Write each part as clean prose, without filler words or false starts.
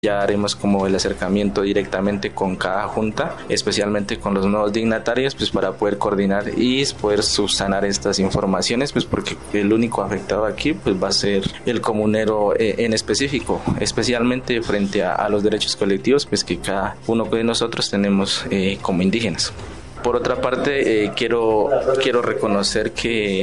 Ya haremos como el acercamiento directamente con cada junta, especialmente con los nuevos dignatarios, pues para poder coordinar y poder subsanar estas informaciones, pues porque el único afectado aquí pues va a ser el comunero en específico, especialmente frente a los derechos colectivos pues que cada uno de nosotros tenemos como indígenas. Por otra parte, quiero reconocer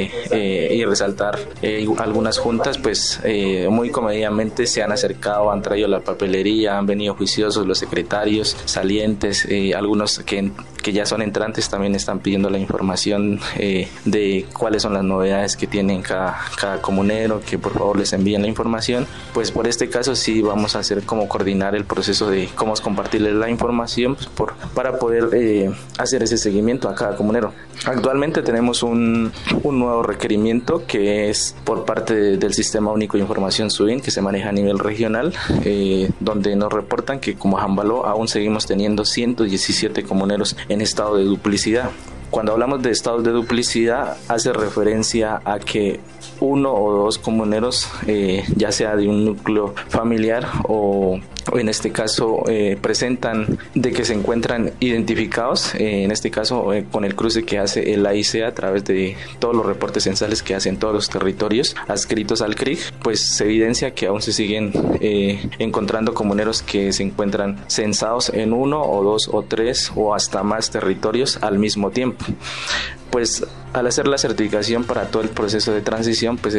y resaltar algunas juntas, pues muy comedidamente se han acercado, han traído la papelería, han venido juiciosos los secretarios salientes, algunos que ya son entrantes también están pidiendo la información de cuáles son las novedades que tienen cada comunero, que por favor les envíen la información. Pues por este caso sí vamos a hacer como coordinar el proceso de cómo compartirles la información pues, para poder hacer ese seguimiento a cada comunero. Actualmente tenemos un nuevo requerimiento que es por parte del Sistema Único de Información SUIN que se maneja a nivel regional, donde nos reportan que como Jambaló aún seguimos teniendo 117 comuneros en estado de duplicidad. Cuando hablamos de estados de duplicidad hace referencia a que uno o dos comuneros, ya sea de un núcleo familiar o en este caso presentan de que se encuentran identificados, en este caso con el cruce que hace el AIC a través de todos los reportes censales que hacen todos los territorios adscritos al CRIG, pues se evidencia que aún se siguen encontrando comuneros que se encuentran censados en uno o dos o tres o hasta más territorios al mismo tiempo. Pues al hacer la certificación para todo el proceso de transición, pues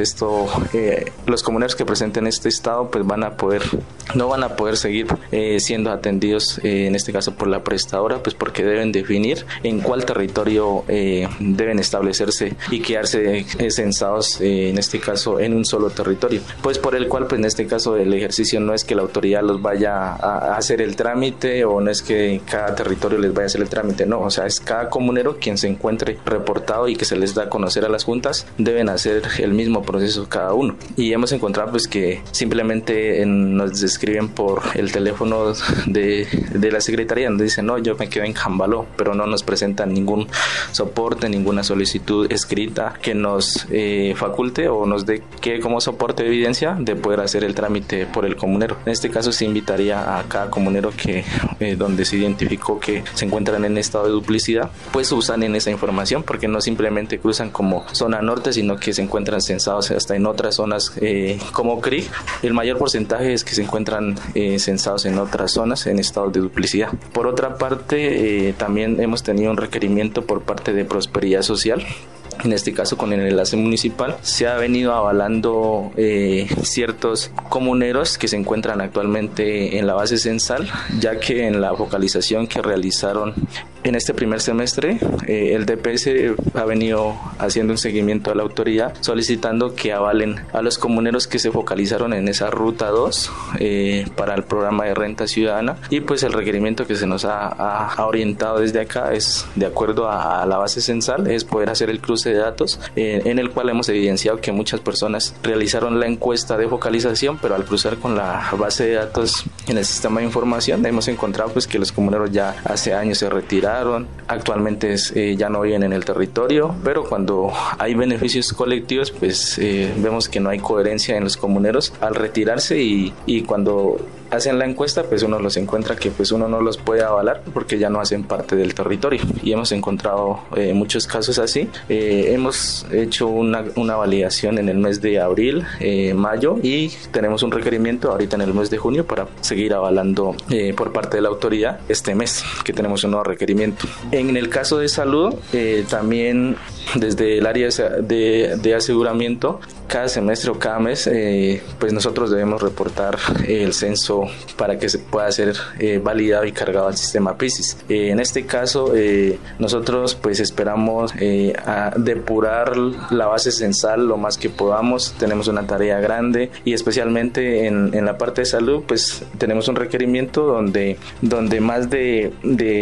los comuneros que presenten este estado pues no van a poder seguir siendo atendidos en este caso por la prestadora, pues porque deben definir en cuál territorio deben establecerse y quedarse censados en este caso en un solo territorio, pues por el cual pues en este caso el ejercicio no es que la autoridad los vaya a hacer el trámite o no es que cada territorio les vaya a hacer el trámite, no, o sea es cada comunero quien se encuentre reportado y que se les da a conocer a las juntas, deben hacer el mismo proceso cada uno. Y hemos encontrado pues que simplemente nos escriben por el teléfono de la secretaría, donde dicen, no, yo me quedo en Jambaló, pero no nos presentan ningún soporte, ninguna solicitud escrita que nos faculte o nos dé que como soporte de evidencia de poder hacer el trámite por el comunero. En este caso se invitaría a cada comunero que donde se identificó que se encuentran en estado de duplicidad, pues usan en esa información, porque no simplemente cruzan como zona norte, sino que se encuentran censados hasta en otras zonas como CRIG. El mayor porcentaje es que se encuentran censados en otras zonas en estado de duplicidad. Por otra parte, también hemos tenido un requerimiento por parte de Prosperidad Social. En este caso con el enlace municipal se ha venido avalando ciertos comuneros que se encuentran actualmente en la base censal, ya que en la focalización que realizaron en este primer semestre el DPS ha venido haciendo un seguimiento a la autoridad solicitando que avalen a los comuneros que se focalizaron en esa ruta 2 para el programa de renta ciudadana, y pues el requerimiento que se nos ha orientado desde acá es de acuerdo a la base censal, es poder hacer el cruce de datos en el cual hemos evidenciado que muchas personas realizaron la encuesta de focalización, pero al cruzar con la base de datos en el sistema de información hemos encontrado pues que los comuneros ya hace años se retiraron, actualmente ya no viven en el territorio, pero cuando hay beneficios colectivos pues vemos que no hay coherencia en los comuneros al retirarse y cuando hacen la encuesta pues uno los encuentra que pues uno no los puede avalar porque ya no hacen parte del territorio, y hemos encontrado muchos casos así. Hemos hecho una validación en el mes de abril, mayo, y tenemos un requerimiento ahorita en el mes de junio para seguir avalando por parte de la autoridad este mes que tenemos un nuevo requerimiento. En el caso de salud también desde el área de aseguramiento cada semestre o cada mes pues nosotros debemos reportar el censo para que se pueda ser validado y cargado al sistema PISIS. En este caso nosotros pues esperamos a depurar la base censal lo más que podamos. Tenemos una tarea grande y especialmente en la parte de salud pues tenemos un requerimiento donde más de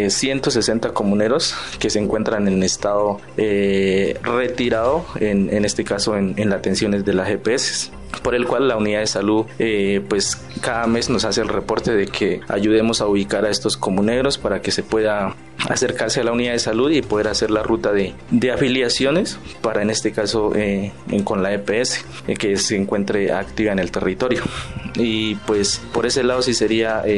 160 comuneros que se encuentran en estado retirado en este caso en las atenciones de las GPS. por el cual la unidad de salud pues cada mes nos hace el reporte de que ayudemos a ubicar a estos comuneros para que se pueda acercarse a la unidad de salud y poder hacer la ruta de afiliaciones para, en este caso, con la EPS, que se encuentre activa en el territorio. Y pues por ese lado sí sería